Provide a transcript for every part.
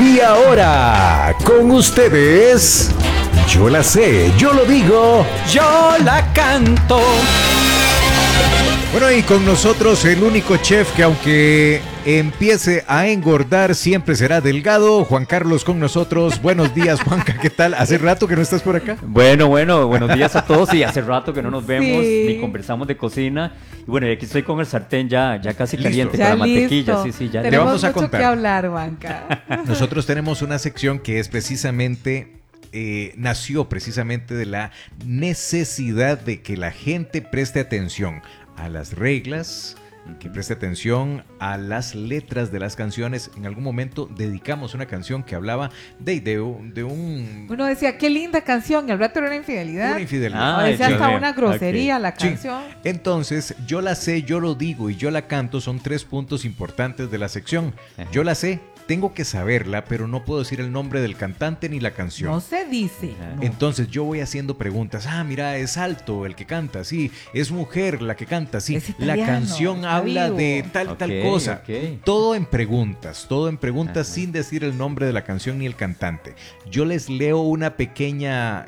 Y ahora, con ustedes, yo la sé, yo lo digo, yo la canto. Bueno, y con nosotros el único chef que aunque empiece a engordar siempre será delgado, Juan Carlos con nosotros. Buenos días, Juanca, ¿qué tal? ¿Hace rato que no estás por acá? Bueno, buenos días a todos y hace rato que no nos vemos ni conversamos de cocina. Y bueno, y aquí estoy con el sartén ya casi caliente ya para listo. mantequilla. Sí, ya. Te vamos a mucho contar. Que hablar, Juanca. Nosotros tenemos una sección que es precisamente... nació precisamente de la necesidad de que la gente preste atención a las reglas, que preste atención a las letras de las canciones. En algún momento dedicamos una canción que hablaba de un... Uno decía, qué linda canción, y al rato era una infidelidad. Una infidelidad. O decía hasta Dios una mío. grosería Ok. la canción. Sí. Entonces, yo la sé, yo lo digo y yo la canto son 3 puntos importantes de la sección. Ajá. Yo la sé, tengo que saberla, pero no puedo decir el nombre del cantante ni la canción. No se dice. Ajá. No. Entonces yo voy haciendo preguntas. Ah, mira, es alto el que canta, sí. Es mujer la que canta, sí. Es La italiano, canción está habla vivo. de tal Ok, cosa. ok. Todo en preguntas Ajá. sin decir el nombre de la canción ni el cantante. Yo les leo una pequeña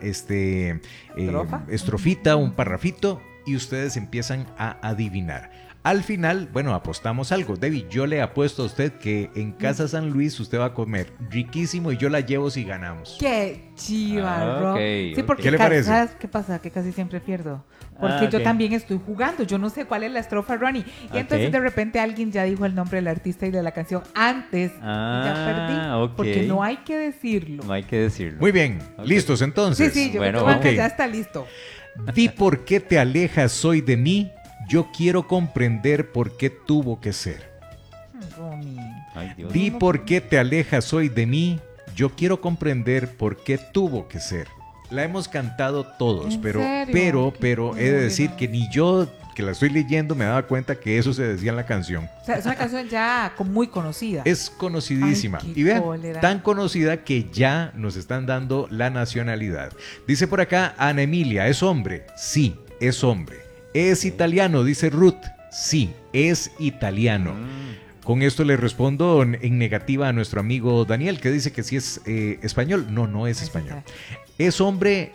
¿Estrofa? estrofita, un parrafito, y ustedes empiezan a adivinar. Al final, bueno, apostamos algo. Debbie, yo le apuesto a usted que en Casa San Luis usted va a comer riquísimo y yo la llevo si ganamos. Qué chivarro. Ok, Sí, porque ¿Qué le parece? ¿sabes qué pasa? Que casi siempre pierdo. Porque yo ok. también estoy jugando. Yo no sé cuál es la estrofa, Ronnie. Y entonces Ok. de repente alguien ya dijo el nombre del artista y de la canción antes. Y ya perdí. Ok. Porque no hay que decirlo. No hay que decirlo. Muy bien, Ok. listos entonces. Sí, yo Bueno, creo que Juanca ok. ya está listo. Di por qué te alejas hoy de mí, yo quiero comprender por qué tuvo que ser. Ronnie. Ay, Dios. Di por qué te alejas hoy de mí, yo quiero comprender por qué tuvo que ser. La hemos cantado todos, ¿En pero serio? pero he de decir que ni yo que la estoy leyendo me daba cuenta que eso se decía en la canción. O sea, es una canción ya muy conocida. Es conocidísima. Ay, qué Y vean, cólera. tan conocida que ya nos están dando la nacionalidad. Dice por acá Ana Emilia, ¿es hombre? Sí, es hombre. ¿Es italiano? Dice Ruth. Sí, es italiano. Con esto le respondo en negativa a nuestro amigo Daniel, que dice que sí es español. No, no es español. Es hombre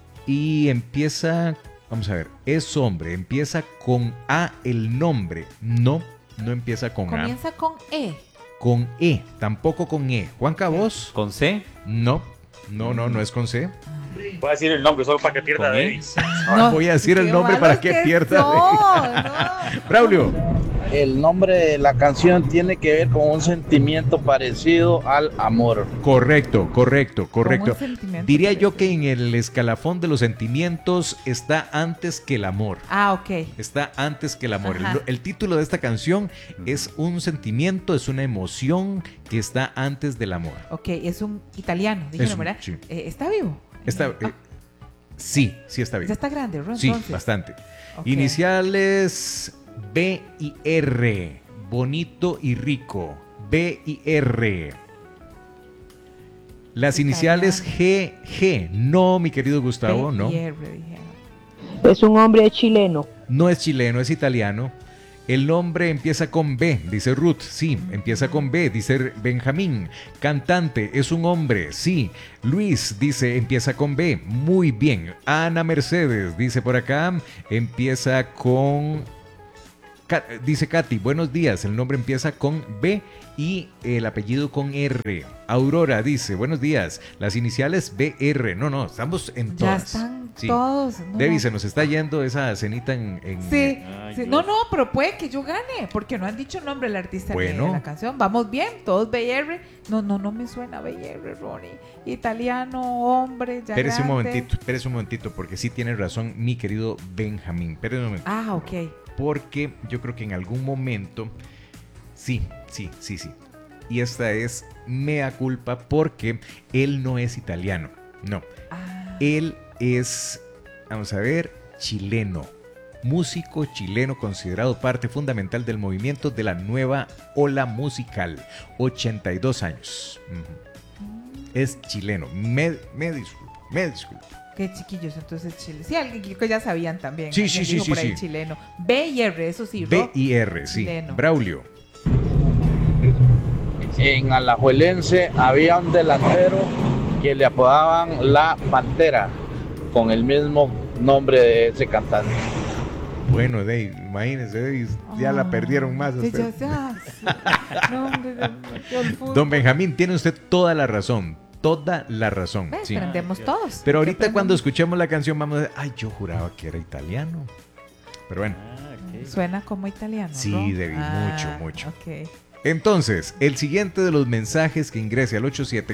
y empieza... Vamos a ver. Es hombre, empieza con A el nombre. No, no empieza con A. Comienza con E. Con E, tampoco con E. Juanca, ¿vos? ¿Con C? No, no es con C. Voy a decir el nombre solo para que pierda ¿Con E? Davis. No, Voy a decir el qué nombre para malos que pierda. son, Braulio. El nombre de la canción tiene que ver con un sentimiento parecido al amor. Correcto. un sentimiento Diría yo que parecido. en el escalafón de los sentimientos está antes que el amor. Ok. Está antes que el amor. Ajá. El título de esta canción es un sentimiento, es una emoción que está antes del amor. Ok, es un italiano, Es dijeron, un- ¿verdad? sí. ¿Está vivo? Está, sí está Ya bien. está grande, ¿no? Sí, Entonces. bastante. Ok. Iniciales B y R. Bonito y rico. B y R. Las iniciales G. No, mi querido Gustavo, no. PR, dijeron. Es un hombre chileno. No es chileno, es italiano. El nombre empieza con B, dice Ruth. Sí, empieza con B, dice Benjamín. Cantante, es un hombre. Sí. Luis dice, empieza con B. Muy bien. Ana Mercedes dice por acá, empieza con... Dice Katy, buenos días. El nombre empieza con B y el apellido con R. Aurora dice, buenos días. Las iniciales BR. No, estamos en Ya todas. están Sí. todos. No. Debbie, se nos está yendo esa cenita en... Sí, Ay, sí. Dios. No, pero puede que yo gane, porque no han dicho el nombre del artista ni Bueno. de la canción. Vamos bien, todos BR. No me suena BR, Ronnie. Italiano, hombre, ya Espérese grande. un momentito, porque sí tiene razón mi querido Benjamín. Espérese un momento, Ah, ok. porque yo creo que en algún momento, sí. Y esta es mea culpa porque él no es italiano, no. Ah, Él es, vamos a ver, chileno. Músico chileno considerado parte fundamental del movimiento de la nueva ola musical. 82 años. Ujú. Es chileno. Me disculpo. qué chiquillos, entonces Chile. Sí, alguien que ya sabían también. Sí, Alguien sí, dijo sí, por ahí sí. chileno. B y R, eso sí, B y R, sí. Chileno. Braulio. en Alajuelense había un delantero que le apodaban La Pantera, con el mismo nombre de ese cantante. Bueno, Dave, imagínense, Dave, ya la perdieron más. Sí, Usted. no, hombre, yo el fútbol. Don Benjamín, tiene usted toda la razón. Toda la razón. ¿Ves? Sí. Aprendemos todos. Pero ahorita Aprendemos. cuando escuchemos la canción vamos a decir, ay, yo juraba que era italiano. Pero bueno, Suena como italiano. Sí, ¿no? Debbie, mucho, mucho. Ok. entonces, el siguiente de los mensajes que ingrese al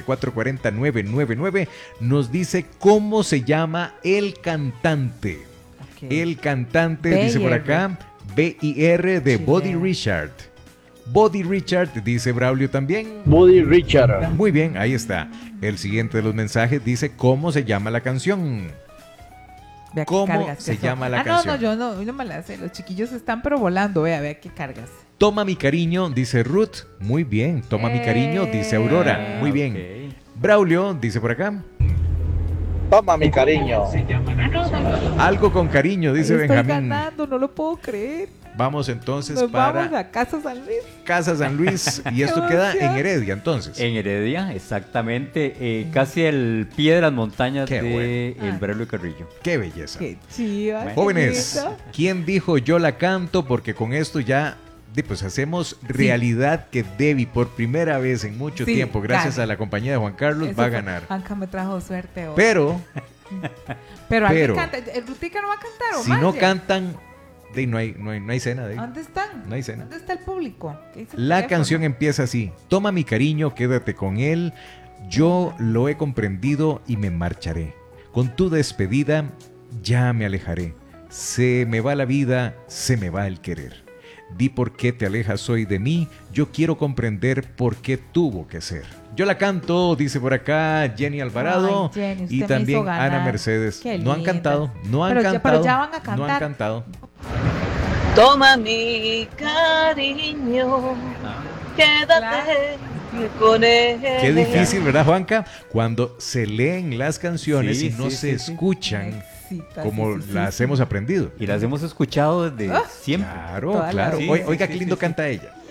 874-40-999 nos dice cómo se llama el cantante. Ok. El cantante, B.I.R. dice por acá, B.I.R. de Chileno. Body Richard. Body Richard, dice Braulio también. Buddy Richard. Muy bien, ahí está. El siguiente de los mensajes dice cómo se llama la canción. Vea qué ¿Cómo cargas se que son. llama la No, canción? yo no me la sé. Los chiquillos están pero volando. Vea qué cargas. Toma mi cariño, dice Ruth. Muy bien. Toma mi cariño, dice Aurora. Muy bien. Ok. Braulio, dice por acá. Toma mi cariño. Algo con cariño, dice Estoy Benjamín. ganando, no lo puedo creer. Vamos entonces Nos para vamos a Casa San Luis. Casa San Luis. Y esto Qué queda en emoción. Heredia, entonces. En Heredia, exactamente, casi al pie de las montañas Qué de bueno. El Braulio Carrillo. Qué belleza. Qué chiva. qué Jóvenes, lindo. ¿quién dijo yo la canto? Porque con esto ya pues hacemos realidad que Debbie por primera vez en mucho Sí, tiempo, gracias gana. a la compañía de Juan Carlos, Eso va a fue- ganar. Juanca me trajo suerte hoy. Pero Pero alguien pero- canta. ¿El Rutica no va a cantar o si no Maye? cantan, no hay cena, Debbie. ¿Dónde están? No hay cena. ¿Dónde está el público? ¿Qué dice el La teléfono? canción empieza así: toma mi cariño, quédate con él. Yo lo he comprendido y me marcharé. Con tu despedida ya me alejaré. Se me va la vida, se me va el querer. Di por qué te alejas hoy de mí. Yo quiero comprender por qué tuvo que ser. Yo la canto, dice por acá Jenny Alvarado. Ay, Jenny, usted y me también hizo ganar. Ana Mercedes. Qué No han linda. cantado, no han Pero ya- cantado. pero ya van a No han cantar. cantado. Toma mi cariño, quédate con él. Qué difícil, ¿verdad, Juanca? Cuando se leen las canciones Sí, y no sí, se sí, sí. escuchan Excita, como sí, sí, las sí. hemos aprendido. Y las hemos escuchado desde siempre. Claro, Toda la claro. vida. Oiga, Sí, qué sí, lindo sí, canta ella.